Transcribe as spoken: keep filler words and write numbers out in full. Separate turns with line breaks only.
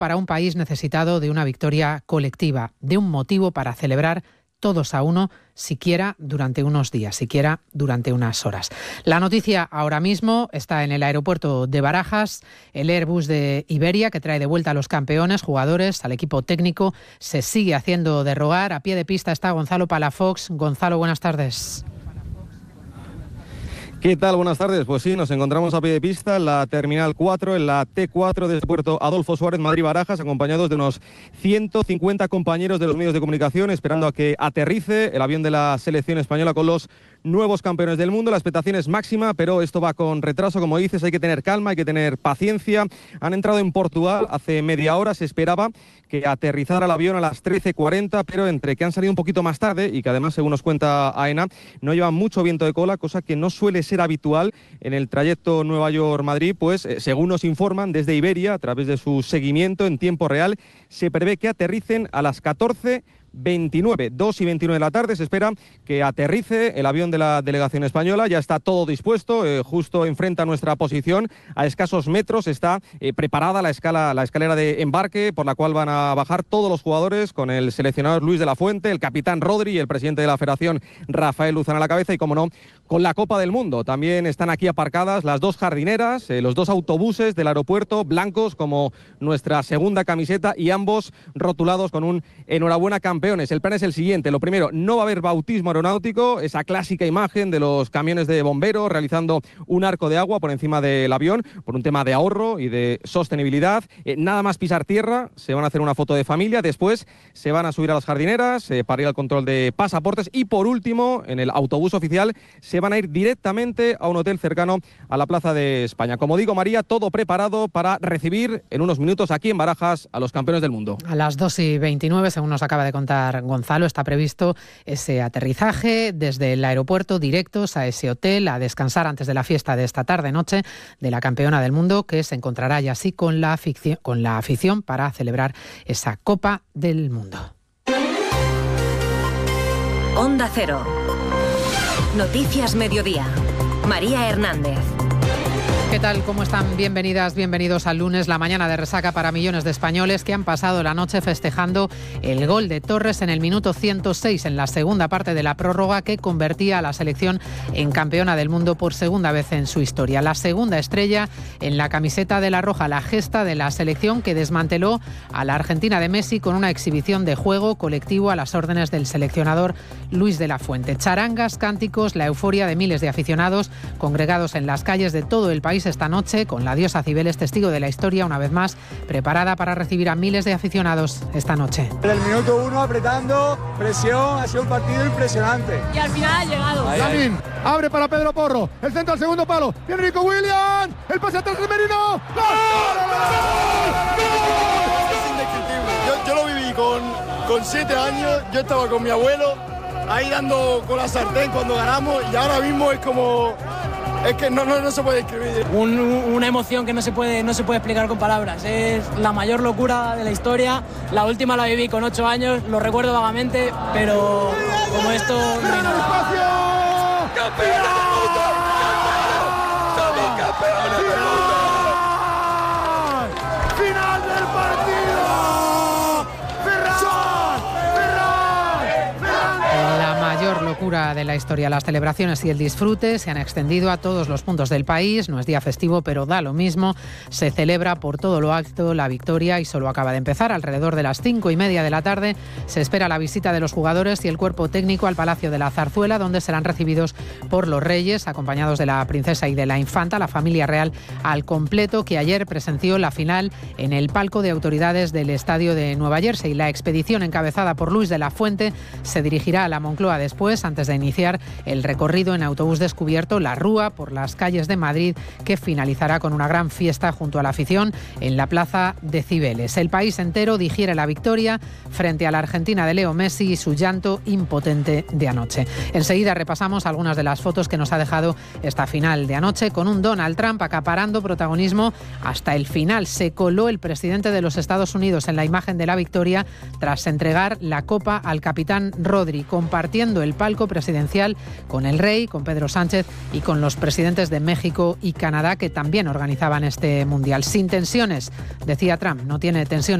para un país necesitado de una victoria colectiva, de un motivo para celebrar todos a uno, siquiera durante unos días, siquiera durante unas horas. La noticia ahora mismo está en el aeropuerto de Barajas. El Airbus de Iberia, que trae de vuelta a los campeones, jugadores, al equipo técnico, se sigue haciendo de rogar. A pie de pista está Gonzalo Palafox. Gonzalo, buenas tardes.
¿Qué tal? Buenas tardes. Pues sí, nos encontramos a pie de pista en la Terminal cuatro, en la T cuatro de Puerto Adolfo Suárez, Madrid-Barajas, acompañados de unos ciento cincuenta compañeros de los medios de comunicación, esperando a que aterrice el avión de la selección española con los nuevos campeones del mundo. La expectación es máxima, pero esto va con retraso, como dices, hay que tener calma, hay que tener paciencia. Han entrado en Portugal hace media hora, se esperaba que aterrizara el avión a las trece cuarenta, pero entre que han salido un poquito más tarde y que además, según nos cuenta AENA, no llevan mucho viento de cola, cosa que no suele ser habitual en el trayecto Nueva York-Madrid, pues eh, según nos informan desde Iberia, a través de su seguimiento en tiempo real, se prevé que aterricen a las catorce veintinueve, dos y veintinueve de la tarde. Se espera que aterrice el avión de la delegación española. Ya está todo dispuesto, eh, justo enfrente a nuestra posición, a escasos metros está eh, preparada la escala, la escalera de embarque por la cual van a bajar todos los jugadores, con el seleccionador Luis de la Fuente, el capitán Rodri y el presidente de la Federación Rafael Luzán a la cabeza, y como no, con la Copa del Mundo. También están aquí aparcadas las dos jardineras, eh, los dos autobuses del aeropuerto, blancos como nuestra segunda camiseta, y ambos rotulados con un enhorabuena campeón. El plan es el siguiente: lo primero, no va a haber bautismo aeronáutico, esa clásica imagen de los camiones de bomberos realizando un arco de agua por encima del avión, por un tema de ahorro y de sostenibilidad. Eh, nada más pisar tierra, se van a hacer una foto de familia, después se van a subir a las jardineras eh, para ir al control de pasaportes, y por último, en el autobús oficial, se van a ir directamente a un hotel cercano a la Plaza de España. Como digo, María, todo preparado para recibir en unos minutos aquí en Barajas a los campeones del mundo.
A las dos y veintinueve, según nos acaba de contar Gonzalo, está previsto ese aterrizaje desde el aeropuerto, directos a ese hotel, a descansar antes de la fiesta de esta tarde-noche de la campeona del mundo, que se encontrará ya así con la afición, con la afición para celebrar esa Copa del Mundo.
Onda Cero. Noticias Mediodía. María Hernández.
¿Qué tal? ¿Cómo están? Bienvenidas, bienvenidos al lunes, la mañana de resaca para millones de españoles que han pasado la noche festejando el gol de Torres en el minuto ciento seis en la segunda parte de la prórroga, que convertía a la selección en campeona del mundo por segunda vez en su historia. La segunda estrella en la camiseta de la Roja, la gesta de la selección que desmanteló a la Argentina de Messi con una exhibición de juego colectivo a las órdenes del seleccionador Luis de la Fuente. Charangas, cánticos, la euforia de miles de aficionados congregados en las calles de todo el país esta noche, con la diosa Cibeles, testigo de la historia, una vez más preparada para recibir a miles de aficionados esta noche.
En el minuto uno, apretando, presión, ha sido un partido impresionante.
Y al final ha llegado.
Lamin abre para Pedro Porro, el centro al segundo palo, viene Nico Williams, el pase atrás de Merino. ¡Gol!
Es indescriptible. Yo, yo lo viví con, con siete años, yo estaba con mi abuelo, ahí dando con la sartén cuando ganamos, y ahora mismo es como... Es que no, no, no se puede describir.
Un, una emoción que no se, puede, no se puede explicar con palabras. Es la mayor locura de la historia. La última la viví con ocho años, lo recuerdo vagamente, pero como esto no hay nada.
¡Campeones del mundo! ¡Somos campeones del mundo!
¡Final del partido! ¡Ferran! ¡Ferran! ¡Ferran!
La mayor locura de la historia. Las celebraciones y el disfrute se han extendido a todos los puntos del país. No es día festivo, pero da lo mismo. Se celebra por todo lo alto la victoria y solo acaba de empezar. Alrededor de las cinco y media de la tarde se espera la visita de los jugadores y el cuerpo técnico al Palacio de la Zarzuela, donde serán recibidos por los reyes, acompañados de la princesa y de la infanta, la familia real al completo, que ayer presenció la final en el palco de autoridades del estadio de Nueva Jersey. La expedición, encabezada por Luis de la Fuente, se dirigirá a la Moncloa después, antes de iniciar el recorrido en autobús descubierto, la Rúa, por las calles de Madrid, que finalizará con una gran fiesta junto a la afición en la Plaza de Cibeles. El país entero digiere la victoria frente a la Argentina de Leo Messi y su llanto impotente de anoche. Enseguida repasamos algunas de las fotos que nos ha dejado esta final de anoche, con un Donald Trump acaparando protagonismo hasta el final. Se coló el presidente de los Estados Unidos en la imagen de la victoria tras entregar la copa al capitán Rodri, compartiendo el palco diplomático presidencial con el rey, con Pedro Sánchez y con los presidentes de México y Canadá, que también organizaban este mundial. Sin tensiones, decía Trump, no tiene tensiones.